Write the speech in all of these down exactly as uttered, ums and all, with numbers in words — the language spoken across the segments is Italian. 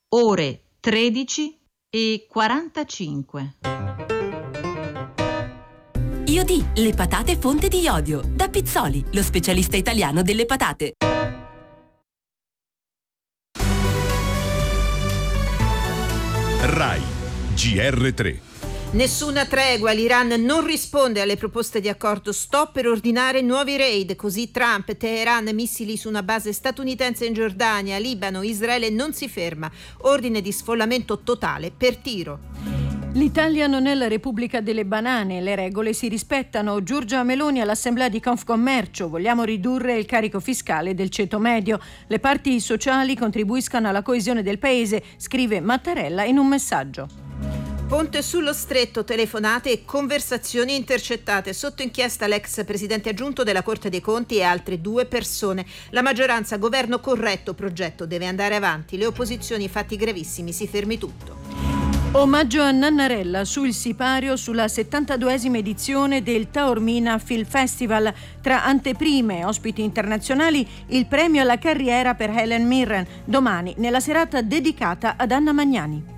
ore tredici e quarantacinque. Iodì, le patate fonte di iodio. Da Pizzoli, lo specialista italiano delle patate. Rai G R tre. Nessuna tregua, l'Iran non risponde alle proposte di accordo stop per ordinare nuovi raid, così Trump, Teheran, missili su una base statunitense in Giordania, Libano, Israele non si ferma, ordine di sfollamento totale per tiro. L'Italia non è la Repubblica delle banane, le regole si rispettano. Giorgia Meloni all'Assemblea di Confcommercio, vogliamo ridurre il carico fiscale del ceto medio. Le parti sociali contribuiscano alla coesione del paese, scrive Mattarella in un messaggio. Ponte sullo Stretto, telefonate e conversazioni intercettate. Sotto inchiesta l'ex presidente aggiunto della Corte dei Conti e altre due persone. La maggioranza, governo corretto, progetto deve andare avanti. Le opposizioni, fatti gravissimi, si fermi tutto. Omaggio a Nannarella sul sipario sulla settantaduesima edizione del Taormina Film Festival. Tra anteprime e ospiti internazionali, il premio alla carriera per Helen Mirren. Domani, nella serata dedicata ad Anna Magnani.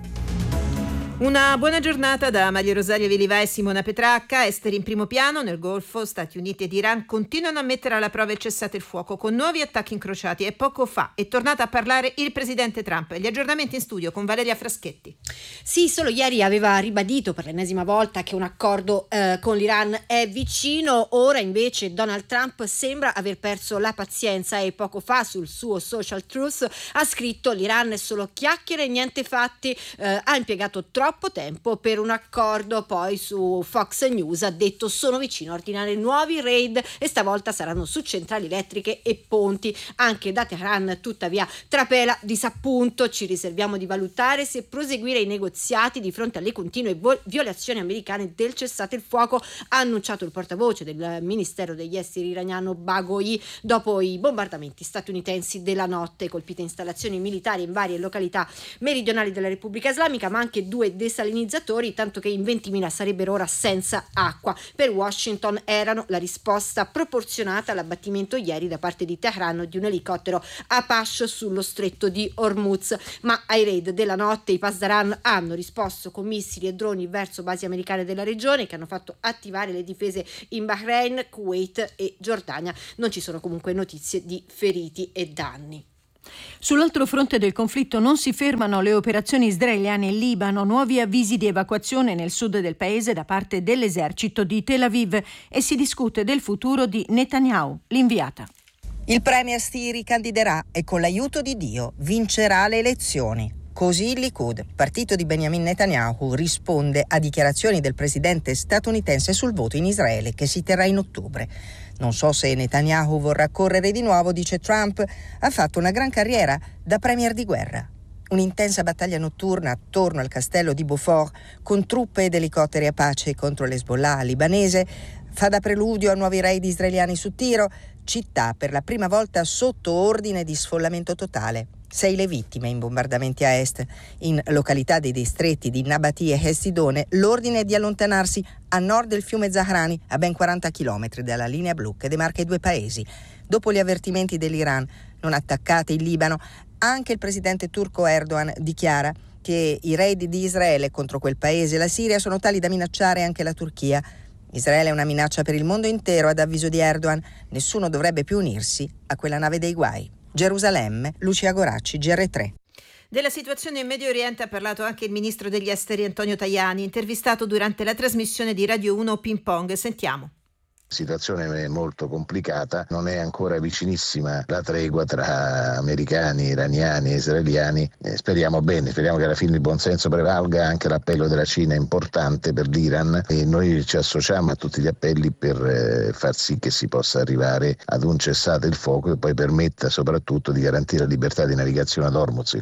Una buona giornata da Maria Rosaria Vilivà e Simona Petracca. Esteri in primo piano nel Golfo, Stati Uniti ed Iran continuano a mettere alla prova il cessate il fuoco con nuovi attacchi incrociati e poco fa è tornato a parlare il presidente Trump. Gli aggiornamenti in studio con Valeria Fraschetti. Sì, solo ieri aveva ribadito per l'ennesima volta che un accordo eh, con l'Iran è vicino. Ora invece Donald Trump sembra aver perso la pazienza e poco fa sul suo social truth ha scritto: l'Iran è solo chiacchiere e niente fatti. Eh, ha impiegato troppo troppo tempo per un accordo. Poi su Fox News ha detto: sono vicino a ordinare nuovi raid e stavolta saranno su centrali elettriche e ponti. Anche da Teheran tuttavia trapela disappunto: ci riserviamo di valutare se proseguire i negoziati di fronte alle continue violazioni americane del cessate il fuoco, ha annunciato il portavoce del Ministero degli Esteri iraniano Baghouti dopo i bombardamenti statunitensi della notte, colpite installazioni militari in varie località meridionali della Repubblica Islamica, ma anche due desalinizzatori, tanto che in ventimila sarebbero ora senza acqua. Per Washington erano la risposta proporzionata all'abbattimento ieri da parte di Teheran di un elicottero Apache sullo stretto di Hormuz, ma ai raid della notte i Pasdaran hanno risposto con missili e droni verso basi americane della regione che hanno fatto attivare le difese in Bahrain, Kuwait e Giordania. Non ci sono comunque notizie di feriti e danni. Sull'altro fronte del conflitto non si fermano le operazioni israeliane in Libano, nuovi avvisi di evacuazione nel sud del paese da parte dell'esercito di Tel Aviv e si discute del futuro di Netanyahu, l'inviata. Il premier si ricandiderà e con l'aiuto di Dio vincerà le elezioni. Così il Likud, partito di Benjamin Netanyahu, risponde a dichiarazioni del presidente statunitense sul voto in Israele che si terrà in ottobre. Non so se Netanyahu vorrà correre di nuovo, dice Trump, ha fatto una gran carriera da premier di guerra. Un'intensa battaglia notturna attorno al castello di Beaufort con truppe ed elicotteri Apache contro l'Hezbollah libanese fa da preludio a nuovi raid israeliani su Tiro, città per la prima volta sotto ordine di sfollamento totale. Sei le vittime in bombardamenti a est. In località dei distretti di Nabati e Hessidone l'ordine è di allontanarsi a nord del fiume Zahrani, a ben quaranta chilometri dalla linea blu che demarca i due paesi. Dopo gli avvertimenti dell'Iran: non attaccate il Libano, anche il presidente turco Erdogan dichiara che i raid di Israele contro quel paese e la Siria sono tali da minacciare anche la Turchia. Israele è una minaccia per il mondo intero, ad avviso di Erdogan. Nessuno dovrebbe più unirsi a quella nave dei guai. Gerusalemme, Lucia Goracci, G R tre. Della situazione in Medio Oriente ha parlato anche il ministro degli esteri Antonio Tajani, intervistato durante la trasmissione di Radio uno Ping Pong. Sentiamo. Situazione molto complicata, non è ancora vicinissima la tregua tra americani, iraniani e israeliani. Eh, speriamo bene, speriamo che alla fine il buonsenso prevalga. Anche l'appello della Cina è importante per l'Iran e noi ci associamo a tutti gli appelli per eh, far sì che si possa arrivare ad un cessate il fuoco che poi permetta soprattutto di garantire la libertà di navigazione ad Hormuz.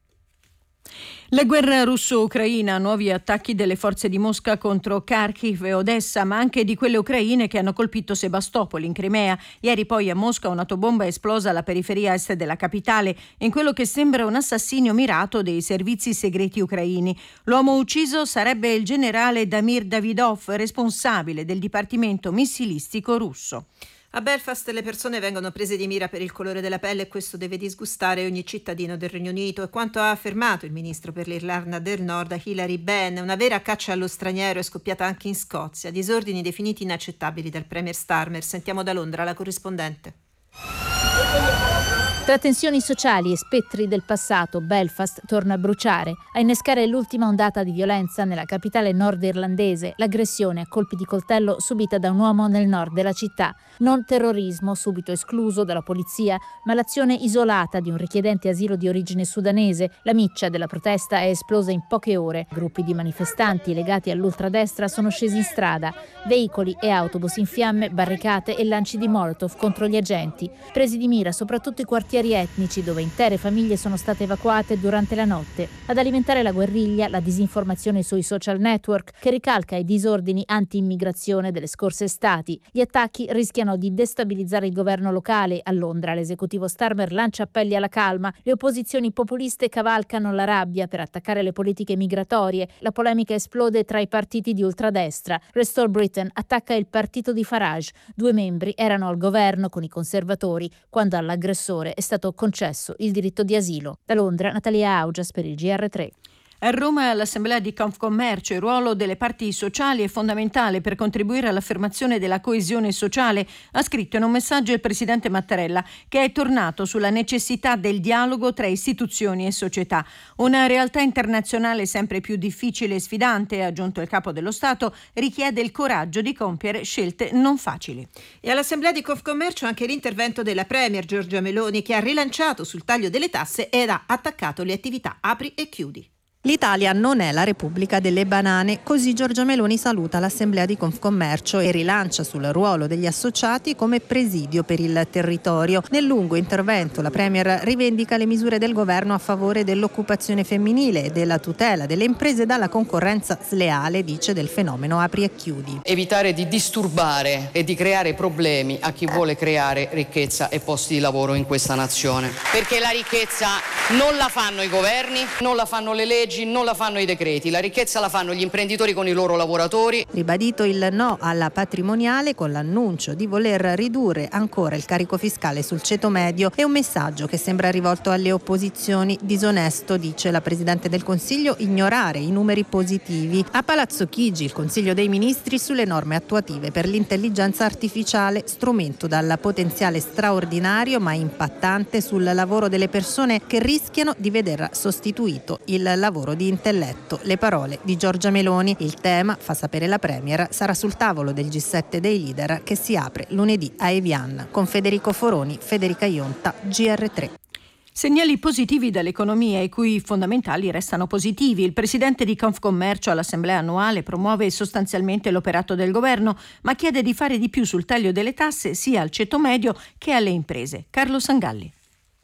La guerra russo-ucraina, nuovi attacchi delle forze di Mosca contro Kharkiv e Odessa, ma anche di quelle ucraine che hanno colpito Sebastopoli in Crimea. Ieri poi a Mosca un'autobomba è esplosa alla periferia est della capitale, in quello che sembra un assassinio mirato dei servizi segreti ucraini. L'uomo ucciso sarebbe il generale Damir Davidov, responsabile del dipartimento missilistico russo. A Belfast le persone vengono prese di mira per il colore della pelle e questo deve disgustare ogni cittadino del Regno Unito, e quanto ha affermato il ministro per l'Irlanda del Nord Hilary Benn, una vera caccia allo straniero è scoppiata anche in Scozia, disordini definiti inaccettabili dal premier Starmer. Sentiamo da Londra la corrispondente. Tra tensioni sociali e spettri del passato, Belfast torna a bruciare. A innescare l'ultima ondata di violenza nella capitale nordirlandese, l'aggressione a colpi di coltello subita da un uomo nel nord della città. Non terrorismo, subito escluso dalla polizia, ma l'azione isolata di un richiedente asilo di origine sudanese. La miccia della protesta è esplosa in poche ore. Gruppi di manifestanti legati all'ultradestra sono scesi in strada. Veicoli e autobus in fiamme, barricate e lanci di molotov contro gli agenti. Presi di mira soprattutto i quartieri etnici dove intere famiglie sono state evacuate durante la notte. Ad alimentare la guerriglia la disinformazione sui social network che ricalca i disordini anti-immigrazione delle scorse estati. Gli attacchi rischiano di destabilizzare il governo locale. A Londra l'esecutivo Starmer lancia appelli alla calma. Le opposizioni populiste cavalcano la rabbia per attaccare le politiche migratorie. La polemica esplode tra i partiti di ultradestra. Restore Britain attacca il partito di Farage. Due membri erano al governo con i conservatori quando all'aggressore è stato concesso il diritto di asilo. Da Londra, Natalia Augias per il G R tre. A Roma, all'Assemblea di Confcommercio, il ruolo delle parti sociali è fondamentale per contribuire all'affermazione della coesione sociale, ha scritto in un messaggio il presidente Mattarella, che è tornato sulla necessità del dialogo tra istituzioni e società. Una realtà internazionale sempre più difficile e sfidante, ha aggiunto il capo dello Stato, richiede il coraggio di compiere scelte non facili. E all'Assemblea di Confcommercio anche l'intervento della Premier Giorgia Meloni, che ha rilanciato sul taglio delle tasse ed ha attaccato le attività apri e chiudi. L'Italia non è la Repubblica delle banane, così Giorgia Meloni saluta l'Assemblea di Confcommercio e rilancia sul ruolo degli associati come presidio per il territorio. Nel lungo intervento la Premier rivendica le misure del governo a favore dell'occupazione femminile e della tutela delle imprese dalla concorrenza sleale, dice, del fenomeno apri e chiudi. Evitare di disturbare e di creare problemi a chi vuole creare ricchezza e posti di lavoro in questa nazione. Perché la ricchezza non la fanno i governi, non la fanno le leggi, non la fanno i decreti, la ricchezza la fanno gli imprenditori con i loro lavoratori. Ribadito il no alla patrimoniale con l'annuncio di voler ridurre ancora il carico fiscale sul ceto medio e un messaggio che sembra rivolto alle opposizioni. Disonesto, dice la Presidente del Consiglio, ignorare i numeri positivi. A Palazzo Chigi il Consiglio dei Ministri sulle norme attuative per l'intelligenza artificiale, strumento dal potenziale straordinario ma impattante sul lavoro delle persone che rischiano di veder sostituito il lavoro di intelletto. Le parole di Giorgia Meloni. Il tema, fa sapere la Premier, sarà sul tavolo del G sette dei leader che si apre lunedì a Evian. Con Federico Foroni, Federica Ionta, G R tre. Segnali positivi dall'economia, i cui fondamentali restano positivi. Il presidente di Confcommercio all'assemblea annuale promuove sostanzialmente l'operato del governo, ma chiede di fare di più sul taglio delle tasse sia al ceto medio che alle imprese. Carlo Sangalli.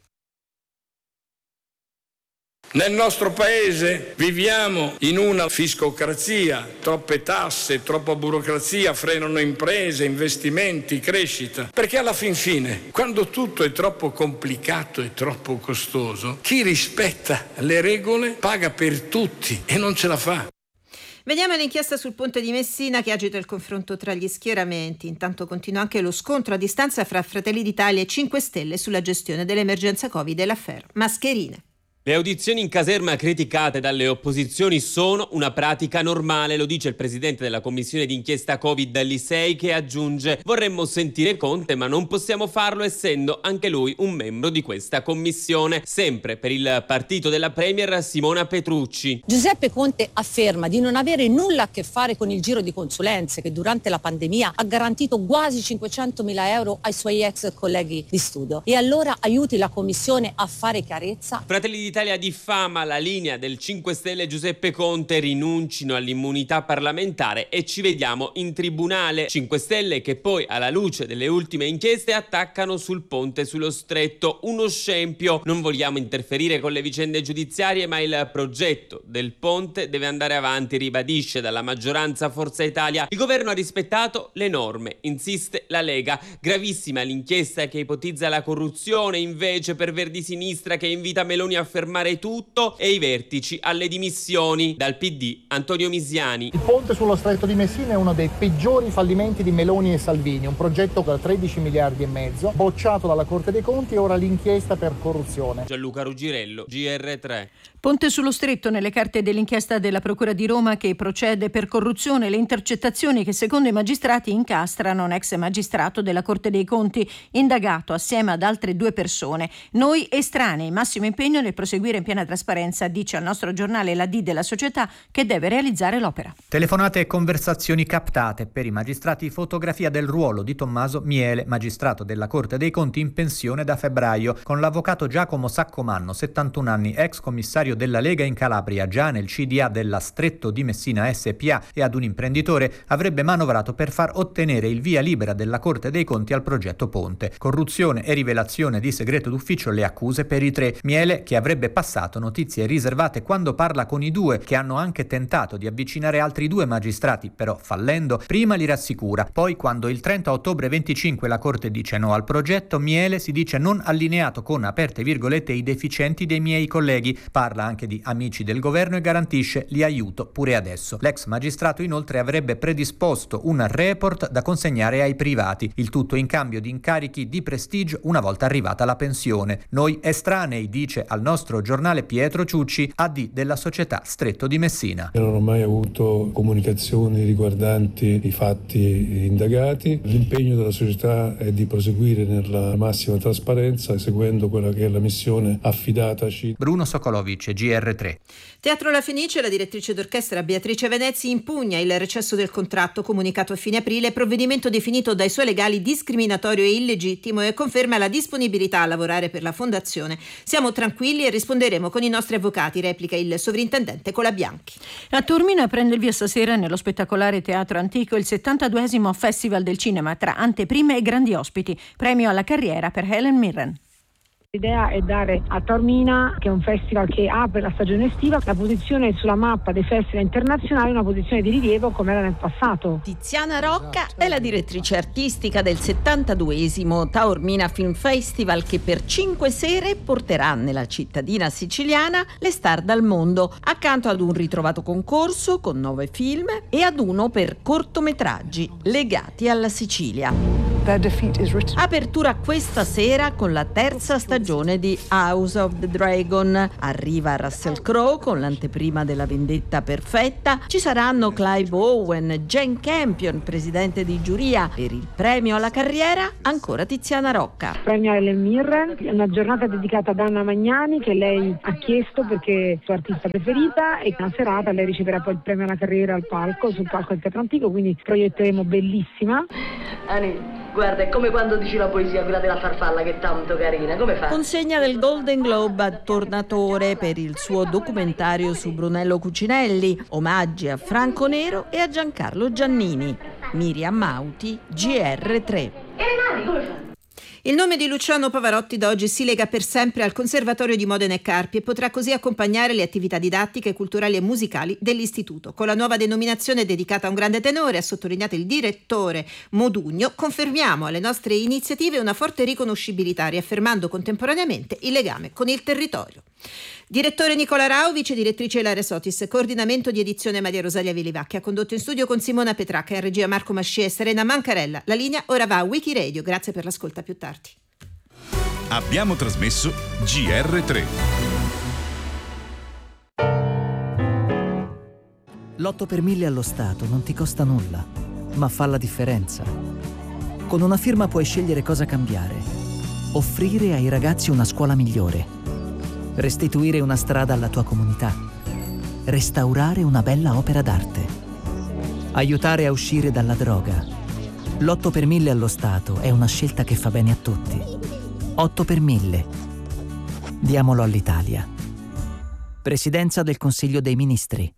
Nel nostro paese viviamo in una fiscocrazia, troppe tasse, troppa burocrazia frenano imprese, investimenti, crescita. Perché alla fin fine, quando tutto è troppo complicato e troppo costoso, chi rispetta le regole paga per tutti e non ce la fa. Vediamo l'inchiesta sul ponte di Messina che agita il confronto tra gli schieramenti. Intanto continua anche lo scontro a distanza fra Fratelli d'Italia e cinque Stelle sulla gestione dell'emergenza Covid e l'affaire mascherine. Le audizioni in caserma criticate dalle opposizioni sono una pratica normale, lo dice il presidente della commissione d'inchiesta Covid Lisei, che aggiunge: vorremmo sentire Conte ma non possiamo farlo essendo anche lui un membro di questa commissione. Sempre per il partito della Premier Simona Petrucci. Giuseppe Conte afferma di non avere nulla a che fare con il giro di consulenze che durante la pandemia ha garantito quasi cinquecentomila euro ai suoi ex colleghi di studio. E allora aiuti la commissione a fare chiarezza. Fratelli d'Italia diffama la linea del cinque Stelle Giuseppe Conte, rinuncino all'immunità parlamentare e ci vediamo in tribunale. cinque Stelle che poi, alla luce delle ultime inchieste, attaccano sul ponte sullo Stretto. Uno scempio. Non vogliamo interferire con le vicende giudiziarie, ma il progetto del ponte deve andare avanti, ribadisce dalla maggioranza Forza Italia. Il governo ha rispettato le norme, insiste la Lega. Gravissima l'inchiesta che ipotizza la corruzione, invece, per Verdi Sinistra, che invita Meloni a fermare fermare tutto e i vertici alle dimissioni. Dal P D Antonio Misiani. Il ponte sullo Stretto di Messina è uno dei peggiori fallimenti di Meloni e Salvini, un progetto da tredici miliardi e mezzo, bocciato dalla Corte dei Conti e ora l'inchiesta per corruzione. Gianluca Ruggirello, G R tre. Ponte sullo Stretto nelle carte dell'inchiesta della Procura di Roma che procede per corruzione, le intercettazioni che secondo i magistrati incastrano un ex magistrato della Corte dei Conti indagato assieme ad altre due persone. Noi estranei, massimo impegno nel proseguire in piena trasparenza, dice al nostro giornale la D della società che deve realizzare l'opera. Telefonate e conversazioni captate, per i magistrati fotografia del ruolo di Tommaso Miele, magistrato della Corte dei Conti in pensione da febbraio, con l'avvocato Giacomo Saccomanno, settantuno anni, ex commissario della Lega in Calabria, già nel C D A della Stretto di Messina S P A e ad un imprenditore, avrebbe manovrato per far ottenere il via libera della Corte dei Conti al progetto Ponte. Corruzione e rivelazione di segreto d'ufficio le accuse per i tre. Miele, che avrebbe passato notizie riservate quando parla con i due, che hanno anche tentato di avvicinare altri due magistrati, però fallendo, prima li rassicura, poi quando il trenta ottobre venticinque la Corte dice no al progetto, Miele si dice non allineato con, aperte virgolette, i deficienti dei miei colleghi, parla anche di amici del governo e garantisce li aiuto pure adesso. L'ex magistrato inoltre avrebbe predisposto un report da consegnare ai privati, il tutto in cambio di incarichi di prestigio una volta arrivata la pensione. Noi estranei, dice al nostro giornale Pietro Ciucci, A D della società Stretto di Messina. Non ho mai avuto comunicazioni riguardanti i fatti indagati. L'impegno della società è di proseguire nella massima trasparenza seguendo quella che è la missione affidataci. Bruno Sokolovic, G R tre. Teatro La Fenice, la direttrice d'orchestra Beatrice Venezzi impugna il recesso del contratto comunicato a fine aprile, provvedimento definito dai suoi legali discriminatorio e illegittimo, e conferma la disponibilità a lavorare per la fondazione. Siamo tranquilli e risponderemo con i nostri avvocati, replica il sovrintendente Colabianchi. A Taormina prende il via stasera nello spettacolare Teatro Antico il settantaduesimo Festival del Cinema tra anteprime e grandi ospiti, premio alla carriera per Helen Mirren. L'idea è dare a Taormina, che è un festival che apre la stagione estiva, la posizione sulla mappa dei festival internazionali, una posizione di rilievo come era nel passato. Tiziana Rocca è la direttrice artistica del settantaduesimo Taormina Film Festival, che per cinque sere porterà nella cittadina siciliana le star dal mondo, accanto ad un ritrovato concorso con nove film e ad uno per cortometraggi legati alla Sicilia. Apertura questa sera con la terza stagione di House of the Dragon. Arriva Russell Crowe con l'anteprima della Vendetta Perfetta. Ci saranno Clive Owen, Jane Campion, presidente di giuria. Per il premio alla carriera ancora Tiziana Rocca. Premio Helen Mirren, una giornata dedicata ad Anna Magnani, che lei ha chiesto perché è la sua artista preferita, e una serata lei riceverà poi il premio alla carriera al palco, sul palco del Teatro Antico, quindi proietteremo bellissima. Ani, guarda, è come quando dici la poesia, quella della farfalla, che è tanto carina, come fa? Consegna del Golden Globe a Tornatore per il suo documentario su Brunello Cucinelli, omaggi a Franco Nero e a Giancarlo Giannini. Miriam Mauti, G R tre. E le mani come fa? Il nome di Luciano Pavarotti da oggi si lega per sempre al Conservatorio di Modena e Carpi e potrà così accompagnare le attività didattiche, culturali e musicali dell'istituto. Con la nuova denominazione dedicata a un grande tenore, ha sottolineato il direttore Modugno, confermiamo alle nostre iniziative una forte riconoscibilità, riaffermando contemporaneamente il legame con il territorio. Direttore Nicola Rao, vice direttrice Ilaria Sotis, coordinamento di edizione Maria Rosalia Vilivacchi, ha condotto in studio con Simona Petracca, in regia Marco Masciè e Serena Mancarella. La linea ora va a Wikiradio, grazie per l'ascolto, a più tardi. Abbiamo trasmesso G R tre. L'otto per mille allo Stato non ti costa nulla, ma fa la differenza. Con una firma puoi scegliere cosa cambiare, offrire ai ragazzi una scuola migliore, restituire una strada alla tua comunità, restaurare una bella opera d'arte, aiutare a uscire dalla droga. L'otto per mille allo Stato è una scelta che fa bene a tutti. otto per mille. Diamolo all'Italia. Presidenza del Consiglio dei Ministri.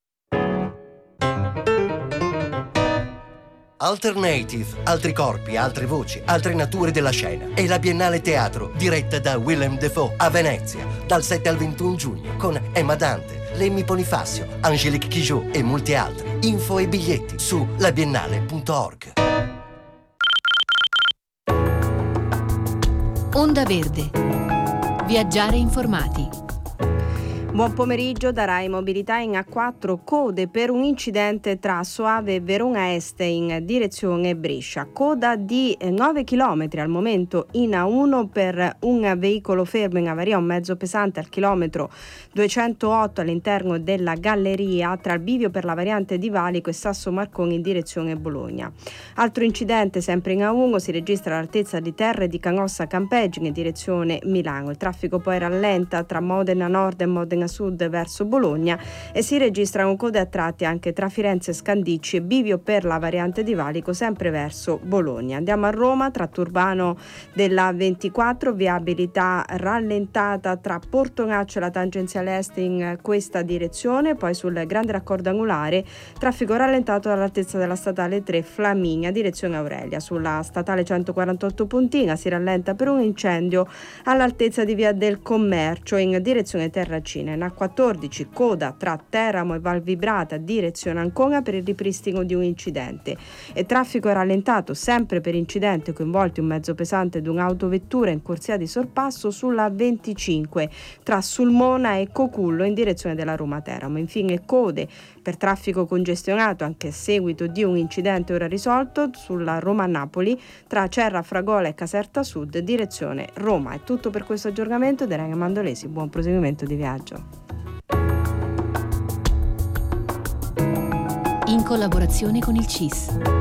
Alternative, altri corpi, altre voci, altre nature della scena. È la Biennale Teatro, diretta da Willem Dafoe a Venezia, dal sette al ventuno giugno, con Emma Dante, Lemmy Bonifacio, Angélique Kidjo e molti altri. Info e biglietti su labiennale punto org. Onda Verde. Viaggiare informati. Buon pomeriggio da Rai Mobilità. In A quattro code per un incidente tra Soave e Verona Est in direzione Brescia. Coda di nove chilometri al momento in A uno per un veicolo fermo in avaria, un mezzo pesante al chilometro duecentootto all'interno della galleria tra il bivio per la variante di Valico e Sasso Marconi in direzione Bologna. Altro incidente sempre in A uno si registra all'altezza di Terre di Canossa Campeggio in direzione Milano. Il traffico poi rallenta tra Modena Nord e Modena Sud verso Bologna e si registrano code a tratti anche tra Firenze Scandicci e bivio per la variante di Valico sempre verso Bologna. Andiamo a Roma, tratto urbano della ventiquattro, viabilità rallentata tra Portonaccio e la tangenziale est in questa direzione, poi sul grande raccordo angolare traffico rallentato dall'altezza della statale tre Flaminia direzione Aurelia. Sulla statale centoquarantotto Pontina si rallenta per un incendio all'altezza di via del Commercio in direzione Terracina. In A quattordici coda tra Teramo e Valvibrata direzione Ancona per il ripristino di un incidente e traffico rallentato sempre per incidente coinvolti un mezzo pesante ed un'autovettura in corsia di sorpasso sulla venticinque tra Sulmona e Cocullo in direzione della Roma Teramo. Infine code per traffico congestionato anche a seguito di un incidente ora risolto sulla Roma-Napoli tra Cerra Fragola e Caserta Sud direzione Roma. È tutto per questo aggiornamento. Da Raga Mandolesi, buon proseguimento di viaggio. In collaborazione con il C I S.